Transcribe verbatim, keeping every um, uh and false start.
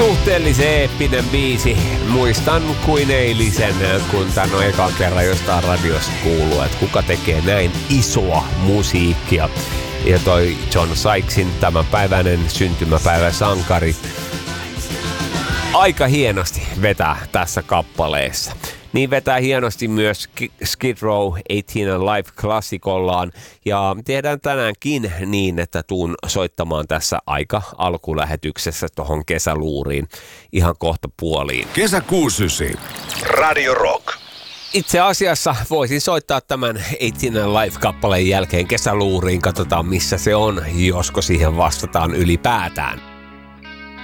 Suhteellisen eeppinen biisi. Muistan kuin eilisen, kun tän on ekan kerran jostain radiosta kuuluu, että kuka tekee näin isoa musiikkia. Ja toi John Sykesin tämänpäiväinen syntymäpäivä sankari aika hienosti vetää tässä kappaleessa. Niin vetää hienosti myös Skid Row eighteen Live-klassikollaan. Ja tehdään tänäänkin niin, että tuun soittamaan tässä aika alkulähetyksessä tohon kesäluuriin ihan kohta puoliin. Kesä kuusikymmentäyhdeksän. Radio Rock. Itse asiassa voisin soittaa tämän eighteen Live-kappaleen jälkeen kesäluuriin. Katsotaan missä se on, josko siihen vastataan ylipäätään.